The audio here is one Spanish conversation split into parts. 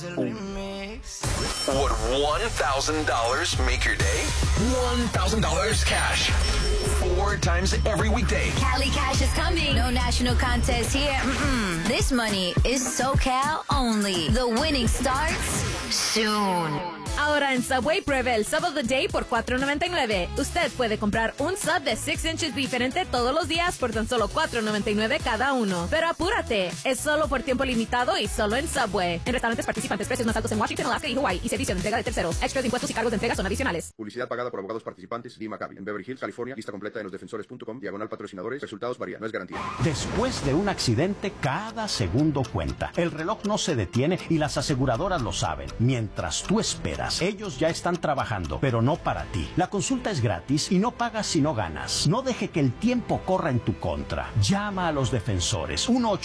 Would $1,000 make your day? $1,000 cash. 4 times every weekday. Cali Cash is coming. No national contest here. This money is SoCal only. The winning starts soon. Ahora en Subway, pruebe el Sub of the Day por $4.99. Usted puede comprar un sub de 6 inches diferente todos los días por tan solo $4.99 cada uno. Pero apúrate, es solo por tiempo limitado y solo en Subway. En restaurantes participantes, precios más altos en Washington, Alaska y Hawaii y servicio de entrega de terceros. Extras de impuestos y cargos de entrega son adicionales. Publicidad pagada por abogados participantes. Lee Maccabi. En Beverly Hills, California. Lista completa en losdefensores.com. /patrocinadores. Resultados varían. No es garantía. Después de un accidente, cada segundo cuenta. El reloj no se detiene y las aseguradoras lo saben. Mientras tú esperas, ellos ya están trabajando, pero no para ti. La consulta es gratis y no pagas si no ganas. No deje que el tiempo corra en tu contra. Llama a los defensores.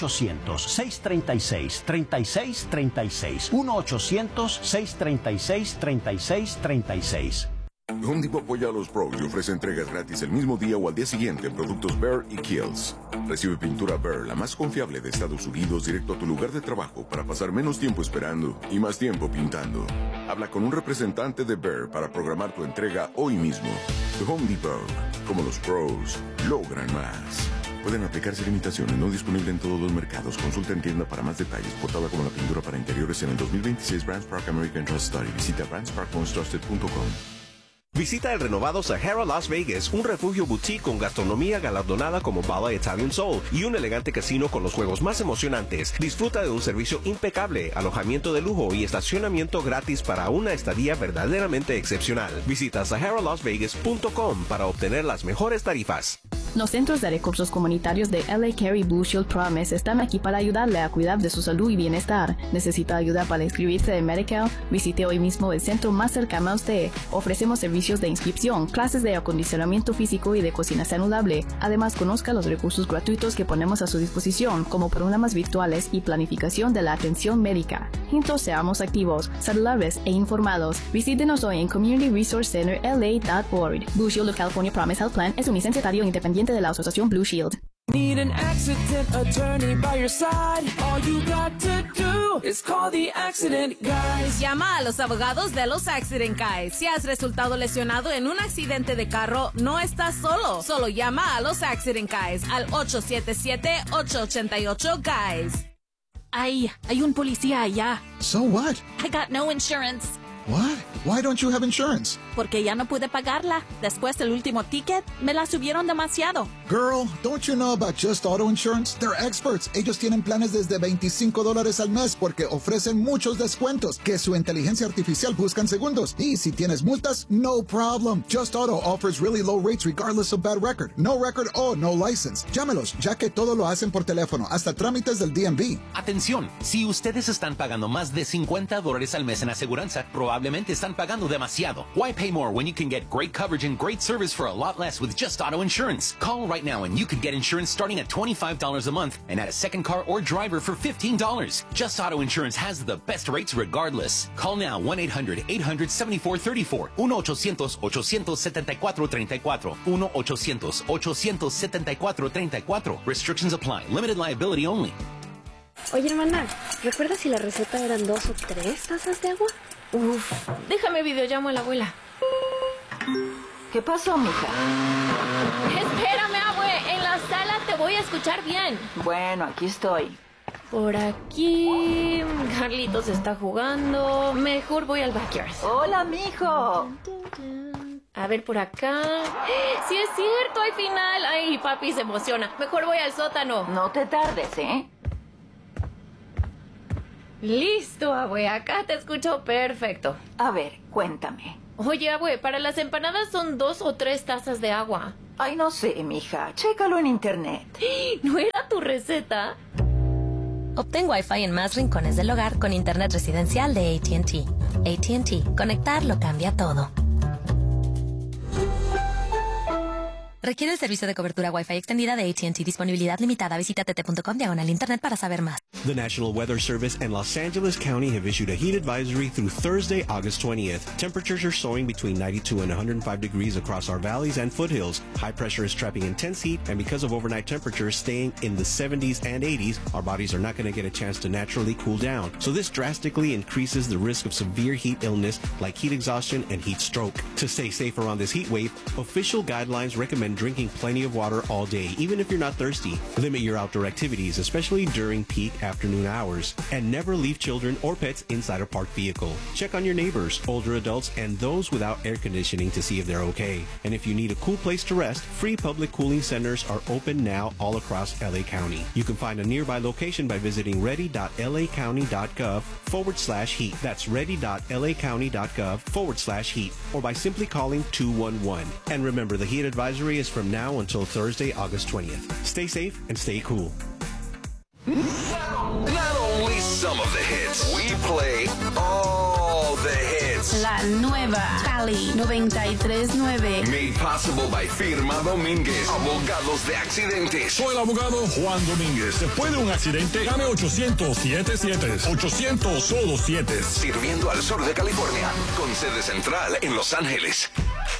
1-800-636-3636. 1-800-636-3636. Home Depot apoya a los pros y ofrece entregas gratis el mismo día o al día siguiente en productos Behr y Kiehl's. Recibe pintura Behr, la más confiable de Estados Unidos, directo a tu lugar de trabajo para pasar menos tiempo esperando y más tiempo pintando. Habla con un representante de Behr para programar tu entrega hoy mismo. Home Depot, como los pros, logran más. Pueden aplicarse limitaciones, no disponible en todos los mercados. Consulta en tienda para más detalles. Portada como la pintura para interiores en el 2026 Brands Park American Trust Study. Visita brandsparkmostrusted.com. Visita el renovado Sahara Las Vegas, un refugio boutique con gastronomía galardonada como Bala Italian Soul y un elegante casino con los juegos más emocionantes. Disfruta de un servicio impecable, alojamiento de lujo y estacionamiento gratis para una estadía verdaderamente excepcional. Visita SaharaLasVegas.com para obtener las mejores tarifas. Los Centros de Recursos Comunitarios de L.A. Carey Blue Shield Promise están aquí para ayudarle a cuidar de su salud y bienestar. ¿Necesita ayuda para inscribirse en Medi-Cal? Visite hoy mismo el centro más cercano a usted. Ofrecemos servicios de inscripción, clases de acondicionamiento físico y de cocina saludable. Además, conozca los recursos gratuitos que ponemos a su disposición, como programas virtuales y planificación de la atención médica. Juntos seamos activos, saludables e informados. Visítenos hoy en CommunityResourceCenterLA.org. Blue Shield of California Promise Health Plan es un licenciatario independiente de la Asociación Blue Shield. Need an accident attorney by your side. All you got to do is call the Accident Guys. Llama a los abogados de los Accident Guys. Si has resultado lesionado en un accidente de carro, no estás solo. Solo llama a los Accident Guys al 877-888-GUYS. Ay, hay un policía allá. So what? I got no insurance. What? Why don't you have insurance? Porque ya no pude pagarla. Después del último ticket, me la subieron demasiado. Girl, don't you know about Just Auto Insurance? They're experts. Ellos tienen planes desde $25 al mes porque ofrecen muchos descuentos que su inteligencia artificial busca en segundos. Y si tienes multas, no problem. Just Auto offers really low rates regardless of bad record. No record o no license. Llámelos, ya que todo lo hacen por teléfono, hasta trámites del DMV. Atención, si ustedes están pagando más de $50 al mes en aseguranza, probablemente están pagando demasiado. Why pay more when you can get great coverage and great service for a lot less with Just Auto Insurance? Call right now and you can get insurance starting at $25 a month and add a second car or driver for $15. Just Auto Insurance has the best rates regardless. Call now 1-800-800-7434. 1-800-874-34. 1-800-874-34. Restrictions apply. Limited liability only. Oye, hermana, ¿recuerdas si la receta eran 2 o 3 tazas de agua? Uf, déjame videollamo a la abuela. ¿Qué pasó, mija? Espérame, abue, en la sala te voy a escuchar bien. Bueno, aquí estoy. Por aquí, Carlitos está jugando. Mejor voy al backyard. Hola, mijo. A ver, por acá. ¡Sí es cierto, al final! Ay, papi se emociona. Mejor voy al sótano. No te tardes, ¿eh? Listo, abue, acá te escucho perfecto. A ver, cuéntame. Oye, abue, para las empanadas son 2 o 3 tazas de agua. Ay, no sé, mija. Chécalo en internet. ¿No era tu receta? Obtén Wi-Fi en más rincones del hogar con internet residencial de AT&T. AT&T. Conectar lo cambia todo. Requiere el servicio de cobertura Wi-Fi extendida de AT&T. Disponibilidad limitada. Visita tt.com/internet para saber más. The National Weather Service and Los Angeles County have issued a heat advisory through Thursday, August 20th. Temperatures are soaring between 92 and 105 degrees across our valleys and foothills. High pressure is trapping intense heat, and because of overnight temperatures staying in the 70s and 80s, our bodies are not going to get a chance to naturally cool down. So this drastically increases the risk of severe heat illness like heat exhaustion and heat stroke. To stay safe around this heat wave, official guidelines recommend drinking plenty of water all day, even if you're not thirsty. Limit your outdoor activities, especially during peak afternoon hours. And never leave children or pets inside a parked vehicle. Check on your neighbors, older adults, and those without air conditioning to see if they're okay. And if you need a cool place to rest, free public cooling centers are open now all across LA County. You can find a nearby location by visiting ready.lacounty.gov/heat. That's ready.lacounty.gov/heat. Or by simply calling 211. And remember, the heat advisory is from now until Thursday, August 20th. Stay safe and stay cool. Not only some of the hits, we play all the hits. La nueva Cali 93.9. Made possible by Firma Domínguez, abogados de accidentes. Soy el abogado Juan Domínguez. Después de un accidente, llame 800-77. 800 solo 7. Sirviendo al sur de California, con sede central en Los Ángeles.